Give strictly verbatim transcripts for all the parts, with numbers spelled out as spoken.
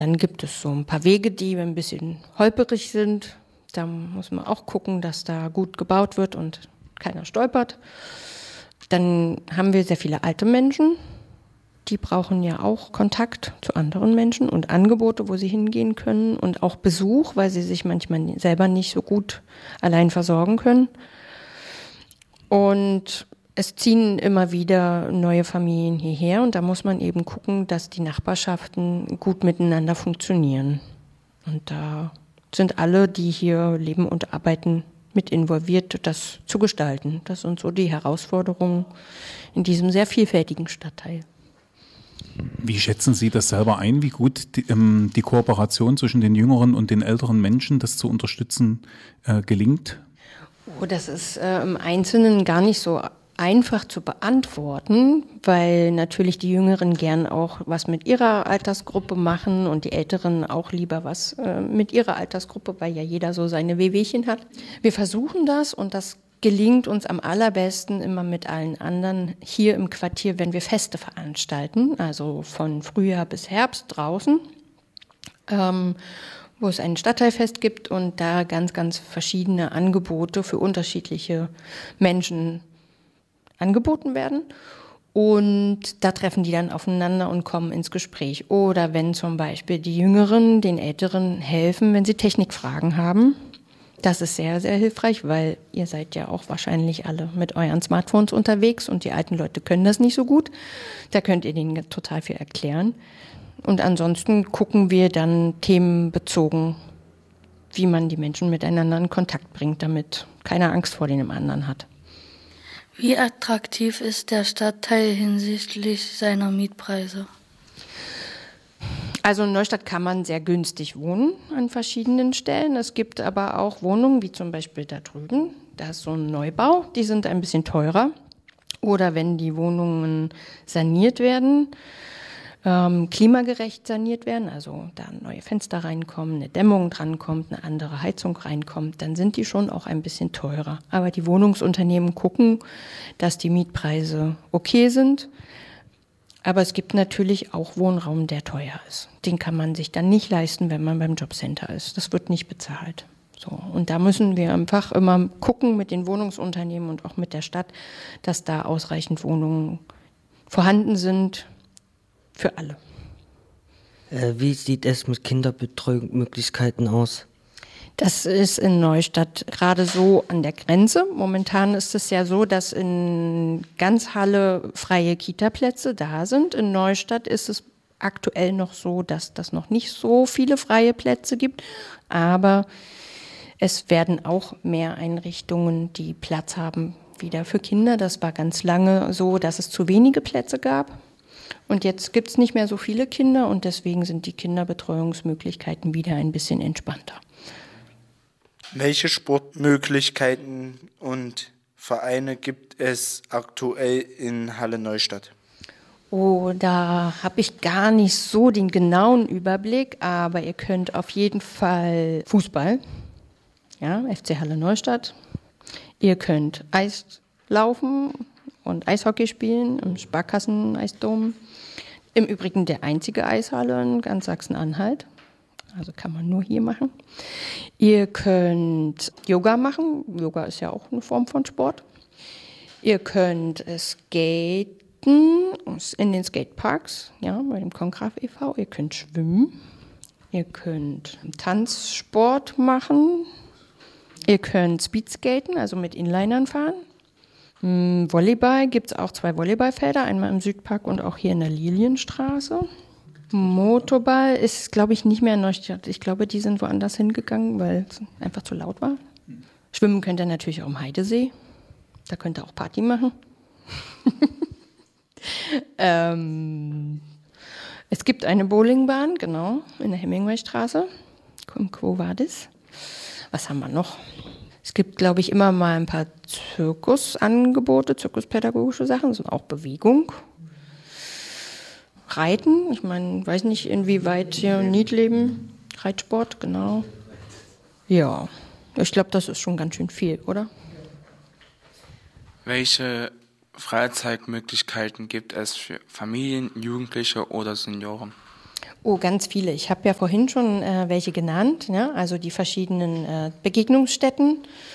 Dann gibt es so ein paar Wege, die ein bisschen holperig sind. Da muss man auch gucken, dass da gut gebaut wird und keiner stolpert. Dann haben wir sehr viele alte Menschen. Die brauchen ja auch Kontakt zu anderen Menschen und Angebote, wo sie hingehen können und auch Besuch, weil sie sich manchmal selber nicht so gut allein versorgen können. Und es ziehen immer wieder neue Familien hierher und da muss man eben gucken, dass die Nachbarschaften gut miteinander funktionieren. Und da sind alle, die hier leben und arbeiten, mit involviert, das zu gestalten. Das sind so die Herausforderungen in diesem sehr vielfältigen Stadtteil. Wie schätzen Sie das selber ein, wie gut die, ähm, die Kooperation zwischen den jüngeren und den älteren Menschen, das zu unterstützen, äh, gelingt? Oh, das ist äh, im Einzelnen gar nicht so einfach zu beantworten, weil natürlich die Jüngeren gern auch was mit ihrer Altersgruppe machen und die Älteren auch lieber was äh, mit ihrer Altersgruppe, weil ja jeder so seine Wehwehchen hat. Wir versuchen das und das gelingt uns am allerbesten immer mit allen anderen hier im Quartier, wenn wir Feste veranstalten, also von Frühjahr bis Herbst draußen, ähm, wo es ein Stadtteilfest gibt und da ganz, ganz verschiedene Angebote für unterschiedliche Menschen angeboten werden. Und da treffen die dann aufeinander und kommen ins Gespräch. Oder wenn zum Beispiel die Jüngeren den Älteren helfen, wenn sie Technikfragen haben. Das ist sehr, sehr hilfreich, weil ihr seid ja auch wahrscheinlich alle mit euren Smartphones unterwegs und die alten Leute können das nicht so gut. Da könnt ihr denen total viel erklären. Und ansonsten gucken wir dann themenbezogen, wie man die Menschen miteinander in Kontakt bringt, damit keiner Angst vor dem anderen hat. Wie attraktiv ist der Stadtteil hinsichtlich seiner Mietpreise? Also in Neustadt kann man sehr günstig wohnen an verschiedenen Stellen. Es gibt aber auch Wohnungen, wie zum Beispiel da drüben. Da ist so ein Neubau, die sind ein bisschen teurer. Oder wenn die Wohnungen saniert werden, ähm, klimagerecht saniert werden, also da neue Fenster reinkommen, eine Dämmung drankommt, eine andere Heizung reinkommt, dann sind die schon auch ein bisschen teurer. Aber die Wohnungsunternehmen gucken, dass die Mietpreise okay sind. Aber es gibt natürlich auch Wohnraum, der teuer ist. Den kann man sich dann nicht leisten, wenn man beim Jobcenter ist. Das wird nicht bezahlt. So. Und da müssen wir einfach immer gucken mit den Wohnungsunternehmen und auch mit der Stadt, dass da ausreichend Wohnungen vorhanden sind für alle. Äh, wie sieht es mit Kinderbetreuungsmöglichkeiten aus? Das ist in Neustadt gerade so an der Grenze. Momentan ist es ja so, dass in ganz Halle freie Kitaplätze da sind. In Neustadt ist es aktuell noch so, dass das noch nicht so viele freie Plätze gibt. Aber es werden auch mehr Einrichtungen, die Platz haben, wieder für Kinder. Das war ganz lange so, dass es zu wenige Plätze gab. Und jetzt gibt es nicht mehr so viele Kinder und deswegen sind die Kinderbetreuungsmöglichkeiten wieder ein bisschen entspannter. Welche Sportmöglichkeiten und Vereine gibt es aktuell in Halle Neustadt? Oh, da habe ich gar nicht so den genauen Überblick, aber ihr könnt auf jeden Fall Fußball, ja, F C Halle Neustadt. Ihr könnt Eislaufen und Eishockey spielen im Sparkassen-Eisdom. Im Übrigen der einzige Eishalle in ganz Sachsen-Anhalt. Also kann man nur hier machen. Ihr könnt Yoga machen. Yoga ist ja auch eine Form von Sport. Ihr könnt skaten in den Skateparks, ja, bei dem Kongraf e V Ihr könnt schwimmen. Ihr könnt Tanzsport machen. Ihr könnt Speedskaten, also mit Inlinern fahren. Volleyball gibt es auch zwei Volleyballfelder, einmal im Südpark und auch hier in der Lilienstraße. Motorball ist, glaube ich, nicht mehr in Neustadt. Ich glaube, die sind woanders hingegangen, weil es einfach zu laut war. Schwimmen könnt ihr natürlich auch am Heidesee. Da könnt ihr auch Party machen. ähm, es gibt eine Bowlingbahn, genau, in der Hemingwaystraße. Im Quo Vadis. Was haben wir noch? Es gibt, glaube ich, immer mal ein paar Zirkusangebote, zirkuspädagogische Sachen, das ist auch Bewegung. Reiten, ich meine, weiß nicht, inwieweit hier Niedleben, Reitsport, genau. Ja, ich glaube, das ist schon ganz schön viel, oder? Welche Freizeitmöglichkeiten gibt es für Familien, Jugendliche oder Senioren? Oh, ganz viele. Ich habe ja vorhin schon äh, welche genannt, ja? Also die verschiedenen äh, Begegnungsstätten.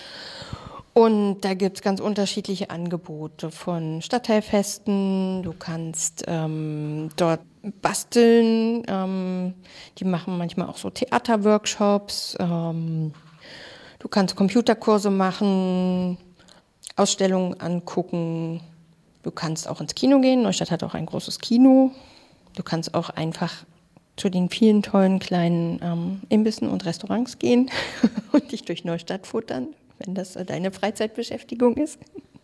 Und da gibt es ganz unterschiedliche Angebote von Stadtteilfesten. Du kannst ähm, dort basteln. Ähm, die machen manchmal auch so Theaterworkshops. Ähm, du kannst Computerkurse machen, Ausstellungen angucken. Du kannst auch ins Kino gehen. Neustadt hat auch ein großes Kino. Du kannst auch einfach zu den vielen tollen kleinen ähm, Imbissen und Restaurants gehen und dich durch Neustadt futtern, wenn das äh, deine Freizeitbeschäftigung ist.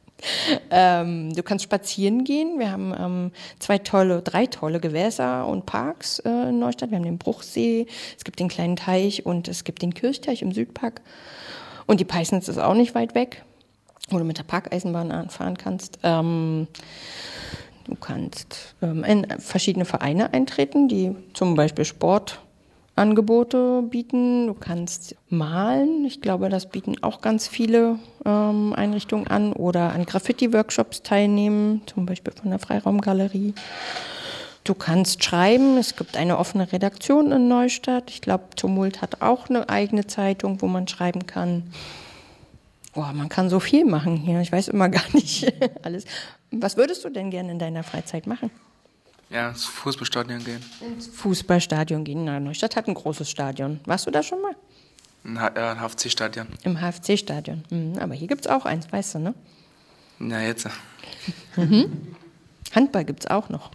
ähm, du kannst spazieren gehen. Wir haben ähm, zwei tolle, drei tolle Gewässer und Parks äh, in Neustadt. Wir haben den Bruchsee, es gibt den kleinen Teich und es gibt den Kirchteich im Südpark. Und die Peissnitz ist auch nicht weit weg, wo du mit der Parkeisenbahn fahren kannst. Ähm, Du kannst ähm, in verschiedene Vereine eintreten, die zum Beispiel Sportangebote bieten. Du kannst malen. Ich glaube, das bieten auch ganz viele ähm, Einrichtungen an. Oder an Graffiti-Workshops teilnehmen, zum Beispiel von der Freiraumgalerie. Du kannst schreiben. Es gibt eine offene Redaktion in Neustadt. Ich glaube, Tumult hat auch eine eigene Zeitung, wo man schreiben kann. Boah, man kann so viel machen hier. Ich weiß immer gar nicht alles. Was würdest du denn gerne in deiner Freizeit machen? Ja, ins Fußballstadion gehen. Ins Fußballstadion gehen. Na, Neustadt hat ein großes Stadion. Warst du da schon mal? Ein H- ja, ein H F C-Stadion. Im H F C-Stadion. Mhm, aber hier gibt es auch eins, weißt du, ne? Ja, jetzt. Mhm. Handball gibt es auch noch.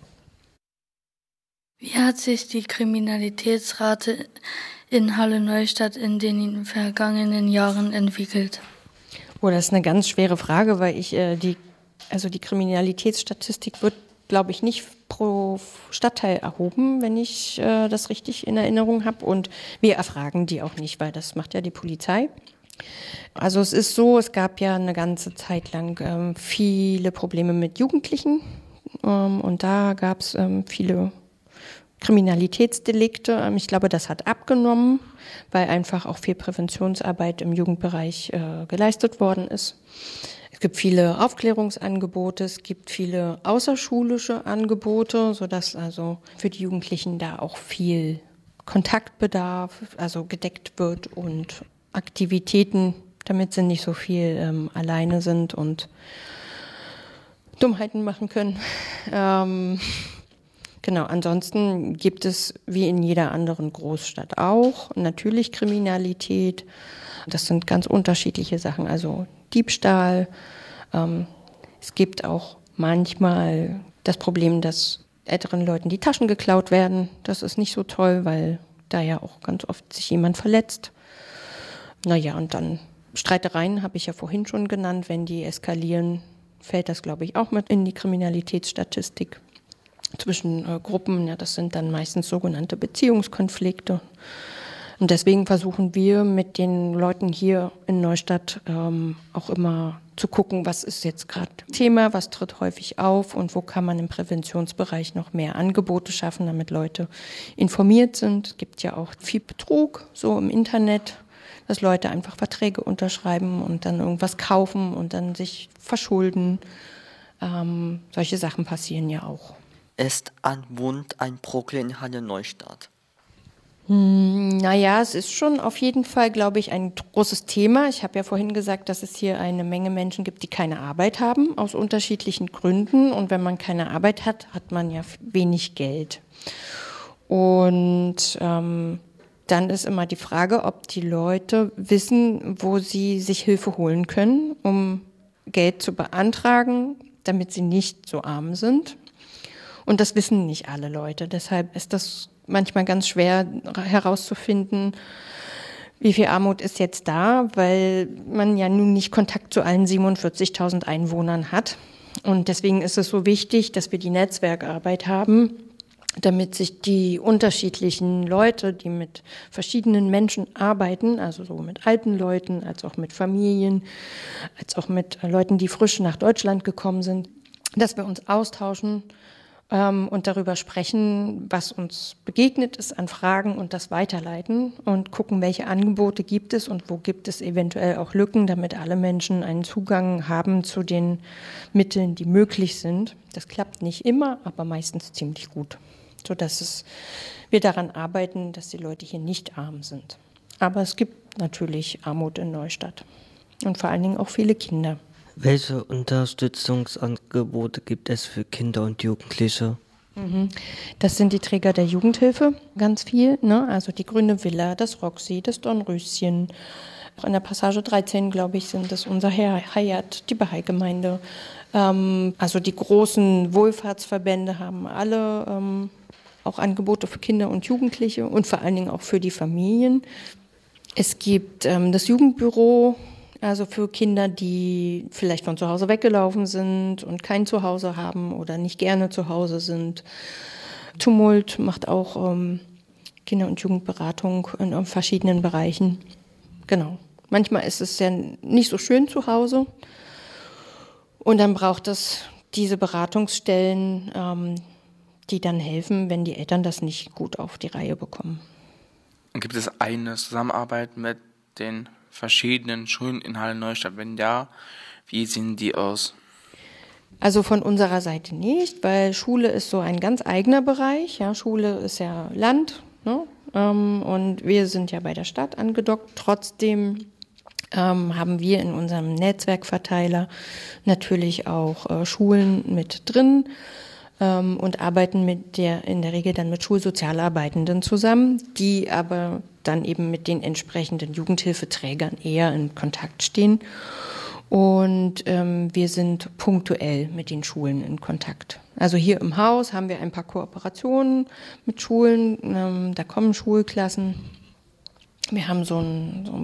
Wie hat sich die Kriminalitätsrate in Halle Neustadt in den vergangenen Jahren entwickelt? Oh, das ist eine ganz schwere Frage, weil ich äh, die, also die Kriminalitätsstatistik wird, glaube ich, nicht pro Stadtteil erhoben, wenn ich äh, das richtig in Erinnerung habe. Und wir erfragen die auch nicht, weil das macht ja die Polizei. Also es ist so, es gab ja eine ganze Zeit lang ähm, viele Probleme mit Jugendlichen. Ähm, und da gab es ähm, viele Kriminalitätsdelikte. Ich glaube, das hat abgenommen, weil einfach auch viel Präventionsarbeit im Jugendbereich äh, geleistet worden ist. Es gibt viele Aufklärungsangebote, es gibt viele außerschulische Angebote, sodass also für die Jugendlichen da auch viel Kontaktbedarf, also gedeckt wird und Aktivitäten, damit sie nicht so viel ähm, alleine sind und Dummheiten machen können. Ähm, Genau, ansonsten gibt es wie in jeder anderen Großstadt auch natürlich Kriminalität. Das sind ganz unterschiedliche Sachen, also Diebstahl. Ähm, es gibt auch manchmal das Problem, dass älteren Leuten die Taschen geklaut werden. Das ist nicht so toll, weil da ja auch ganz oft sich jemand verletzt. Naja, und dann Streitereien habe ich ja vorhin schon genannt. Wenn die eskalieren, fällt das, glaube ich, auch mit in die Kriminalitätsstatistik. Zwischen äh, Gruppen, ja, das sind dann meistens sogenannte Beziehungskonflikte. Und deswegen versuchen wir mit den Leuten hier in Neustadt ähm, auch immer zu gucken, was ist jetzt gerade Thema, was tritt häufig auf und wo kann man im Präventionsbereich noch mehr Angebote schaffen, damit Leute informiert sind. Es gibt ja auch viel Betrug so im Internet, dass Leute einfach Verträge unterschreiben und dann irgendwas kaufen und dann sich verschulden. Ähm, solche Sachen passieren ja auch. Ist ein Wund ein Problem in Halle Neustadt? Hm, naja, es ist schon auf jeden Fall, glaube ich, ein großes Thema. Ich habe ja vorhin gesagt, dass es hier eine Menge Menschen gibt, die keine Arbeit haben, aus unterschiedlichen Gründen. Und wenn man keine Arbeit hat, hat man ja wenig Geld. Und ähm, dann ist immer die Frage, ob die Leute wissen, wo sie sich Hilfe holen können, um Geld zu beantragen, damit sie nicht so arm sind. Und das wissen nicht alle Leute. Deshalb ist das manchmal ganz schwer herauszufinden, wie viel Armut ist jetzt da, weil man ja nun nicht Kontakt zu allen siebenundvierzigtausend Einwohnern hat. Und deswegen ist es so wichtig, dass wir die Netzwerkarbeit haben, damit sich die unterschiedlichen Leute, die mit verschiedenen Menschen arbeiten, also so mit alten Leuten, als auch mit Familien, als auch mit Leuten, die frisch nach Deutschland gekommen sind, dass wir uns austauschen und darüber sprechen, was uns begegnet ist an Fragen und das weiterleiten und gucken, welche Angebote gibt es und wo gibt es eventuell auch Lücken, damit alle Menschen einen Zugang haben zu den Mitteln, die möglich sind. Das klappt nicht immer, aber meistens ziemlich gut. sodass es, wir daran arbeiten, dass die Leute hier nicht arm sind. Aber es gibt natürlich Armut in Neustadt und vor allen Dingen auch viele Kinder. Welche Unterstützungsangebote gibt es für Kinder und Jugendliche? Das sind die Träger der Jugendhilfe, ganz viel, ne? Also die Grüne Villa, das Roxy, das Dornröschen. Auch in der Passage dreizehn, glaube ich, sind das unser Hayat, die Bahai-Gemeinde. Ähm, also die großen Wohlfahrtsverbände haben alle ähm, auch Angebote für Kinder und Jugendliche und vor allen Dingen auch für die Familien. Es gibt ähm, das Jugendbüro, also für Kinder, die vielleicht von zu Hause weggelaufen sind und kein Zuhause haben oder nicht gerne zu Hause sind. Tumult macht auch ähm, Kinder- und Jugendberatung in, in verschiedenen Bereichen. Genau. Manchmal ist es ja nicht so schön zu Hause. Und dann braucht es diese Beratungsstellen, ähm, die dann helfen, wenn die Eltern das nicht gut auf die Reihe bekommen. Und gibt es eine Zusammenarbeit mit den verschiedenen Schulen in Halle Neustadt? Wenn ja, wie sehen die aus? Also von unserer Seite nicht, weil Schule ist so ein ganz eigener Bereich. Ja, Schule ist ja Land, ne? ähm, und wir sind ja bei der Stadt angedockt. Trotzdem ähm, haben wir in unserem Netzwerkverteiler natürlich auch äh, Schulen mit drin ähm, und arbeiten mit der in der Regel dann mit Schulsozialarbeitenden zusammen, die aber dann eben mit den entsprechenden Jugendhilfeträgern eher in Kontakt stehen. Und ähm, wir sind punktuell mit den Schulen in Kontakt. Also hier im Haus haben wir ein paar Kooperationen mit Schulen, ähm, da kommen Schulklassen. Wir haben so einen, so einen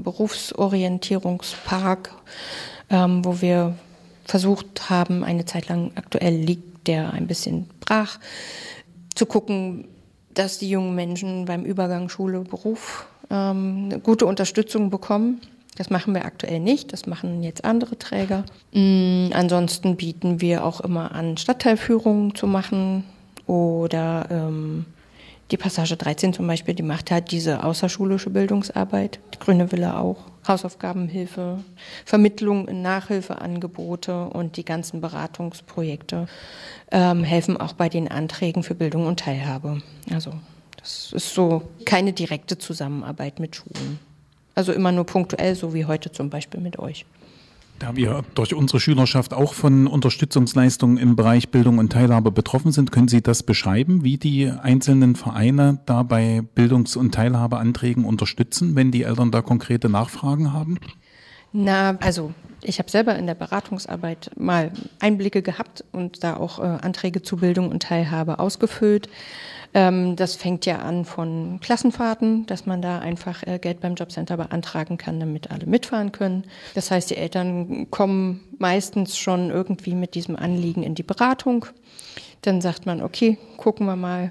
Berufsorientierungspark, ähm, wo wir versucht haben, eine Zeit lang, aktuell liegt der ein bisschen brach, zu gucken, dass die jungen Menschen beim Übergang Schule, Beruf ähm, eine gute Unterstützung bekommen. Das machen wir aktuell nicht, das machen jetzt andere Träger. Mhm, ansonsten bieten wir auch immer an, Stadtteilführungen zu machen oder ähm, die Passage dreizehn zum Beispiel, die macht halt diese außerschulische Bildungsarbeit, die Grüne Villa auch, Hausaufgabenhilfe, Vermittlung in Nachhilfeangebote und die ganzen Beratungsprojekte ähm, helfen auch bei den Anträgen für Bildung und Teilhabe. Also das ist so keine direkte Zusammenarbeit mit Schulen. Also immer nur punktuell, so wie heute zum Beispiel mit euch. Da wir durch unsere Schülerschaft auch von Unterstützungsleistungen im Bereich Bildung und Teilhabe betroffen sind, können Sie das beschreiben, wie die einzelnen Vereine da bei Bildungs- und Teilhabeanträgen unterstützen, wenn die Eltern da konkrete Nachfragen haben? Na, also ich habe selber in der Beratungsarbeit mal Einblicke gehabt und da auch äh, Anträge zu Bildung und Teilhabe ausgefüllt. Ähm, das fängt ja an von Klassenfahrten, dass man da einfach äh, Geld beim Jobcenter beantragen kann, damit alle mitfahren können. Das heißt, die Eltern kommen meistens schon irgendwie mit diesem Anliegen in die Beratung. Dann sagt man, okay, gucken wir mal,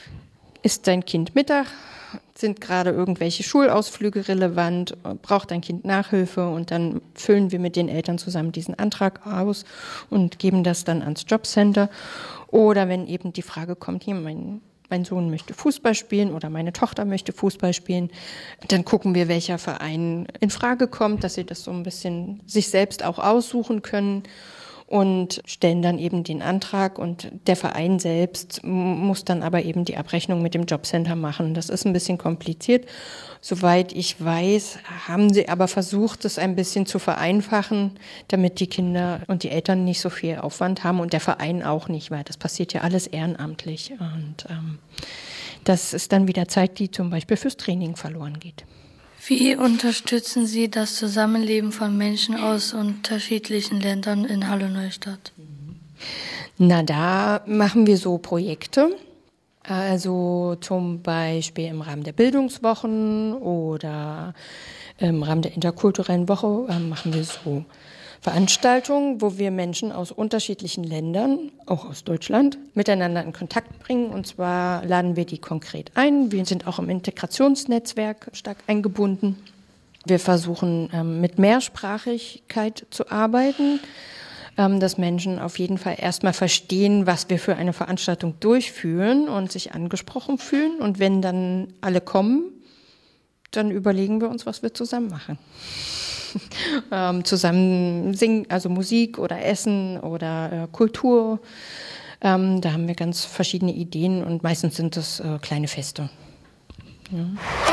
ist dein Kind Mittag? Sind gerade irgendwelche Schulausflüge relevant? Braucht dein Kind Nachhilfe? Und dann füllen wir mit den Eltern zusammen diesen Antrag aus und geben das dann ans Jobcenter. Oder wenn eben die Frage kommt, hier, mein, mein Sohn möchte Fußball spielen oder meine Tochter möchte Fußball spielen, dann gucken wir, welcher Verein in Frage kommt, dass sie das so ein bisschen sich selbst auch aussuchen können. Und stellen dann eben den Antrag und der Verein selbst muss dann aber eben die Abrechnung mit dem Jobcenter machen. Das ist ein bisschen kompliziert. Soweit ich weiß, haben sie aber versucht, das ein bisschen zu vereinfachen, damit die Kinder und die Eltern nicht so viel Aufwand haben und der Verein auch nicht, weil das passiert ja alles ehrenamtlich. Und ähm, das ist dann wieder Zeit, die zum Beispiel fürs Training verloren geht. Wie unterstützen Sie das Zusammenleben von Menschen aus unterschiedlichen Ländern in Halle Neustadt? Na, da machen wir so Projekte, also zum Beispiel im Rahmen der Bildungswochen oder im Rahmen der interkulturellen Woche äh, machen wir so Veranstaltungen, wo wir Menschen aus unterschiedlichen Ländern, auch aus Deutschland, miteinander in Kontakt bringen. Und zwar laden wir die konkret ein. Wir sind auch im Integrationsnetzwerk stark eingebunden. Wir versuchen ähm, mit Mehrsprachigkeit zu arbeiten, ähm, dass Menschen auf jeden Fall erstmal verstehen, was wir für eine Veranstaltung durchführen und sich angesprochen fühlen. Und wenn dann alle kommen, dann überlegen wir uns, was wir zusammen machen. ähm, zusammen singen, also Musik oder Essen oder äh, Kultur. Ähm, da haben wir ganz verschiedene Ideen und meistens sind das äh, kleine Feste. Ja.